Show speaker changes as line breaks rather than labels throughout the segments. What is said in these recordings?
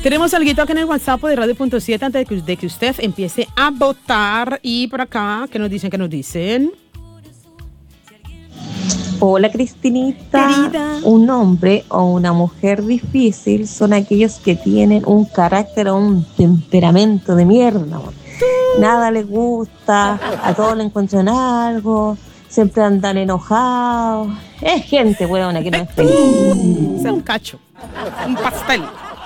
Tenemos algo acá en el WhatsApp de Radio.7 antes de que usted empiece a votar. Y por acá, ¿qué nos dicen? ¿Qué nos dicen?
Hola, Cristinita.
Querida.
Un hombre o una mujer difícil son aquellos que tienen un carácter o un temperamento de mierda. Nada les gusta, a todos le encuentran algo, siempre andan enojados. Es gente buena que no es feliz.
Es un cacho, un pastel.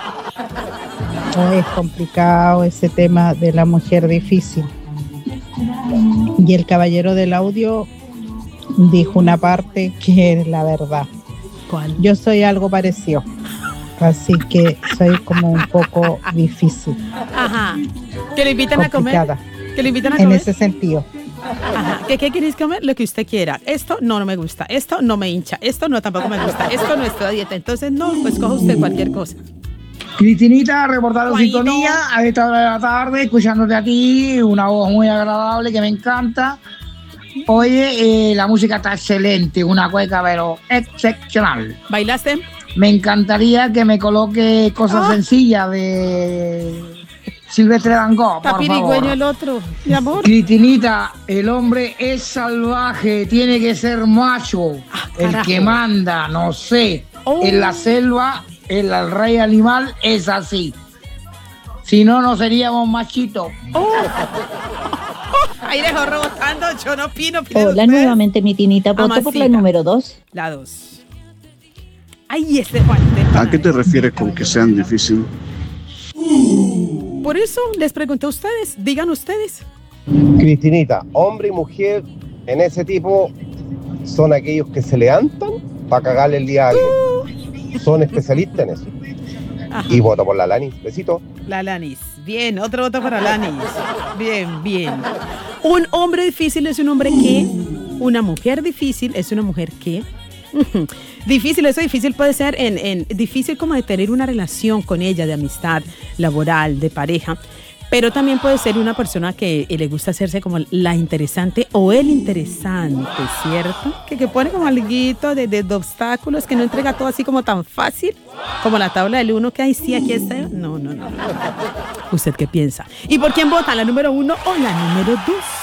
No es complicado ese tema de la mujer difícil. Y el caballero del audio dijo una parte que es la verdad.
¿Cuál?
Yo soy algo parecido, así que soy como un poco difícil.
Ajá. Que le invitan
complicada,
a comer. Que le invitan a
en
comer.
ese sentido.
Ajá. ¿Qué queréis comer? Lo que usted quiera. Esto no me gusta. Esto no me hincha. Esto no tampoco me gusta. Esto no estoy a dieta. Entonces no, pues coja usted cualquier cosa.
Cristinita, reportando
Juanito.
sintonía a esta hora de la tarde, escuchándote a ti, una voz muy agradable que me encanta. Oye, la música está excelente, una cueca pero excepcional.
¿Bailaste?
Me encantaría que me coloque cosas sencillas de Silvestre Dangond, por
Tapirigüeño
favor.
el otro, mi amor.
Cristinita, el hombre es salvaje, tiene que ser macho, el
carajo.
que manda, no sé,
Oh.
en la selva, el rey animal es así. Si no, no seríamos machitos.
Ahí dejó rebotando, yo no opino.
Hola nuevamente, mi Tinita. Voto por la número 2.
La 2. Ay, ese Juan.
¿A qué te refieres con que sean difíciles?
Por eso les pregunté a ustedes, digan ustedes.
Cristinita, hombre y mujer en ese tipo son aquellos que se levantan para cagarle el día a alguien. Son especialistas en eso.
Ajá.
Y voto por la Lanis. Besito.
La Lanis. Bien, otro voto para Lanis. Bien, bien. Un hombre difícil es un hombre que, una mujer difícil es una mujer que. Difícil, eso difícil puede ser difícil como de tener una relación con ella, de amistad, laboral, de pareja, pero también puede ser una persona que le gusta hacerse como la interesante o el interesante, ¿cierto? Que pone como alguito de obstáculos, que no entrega todo así como tan fácil, como la tabla del 1, que ahí sí, aquí está. No. ¿Usted qué piensa? ¿Y por quién vota? ¿La número 1 o la número 2?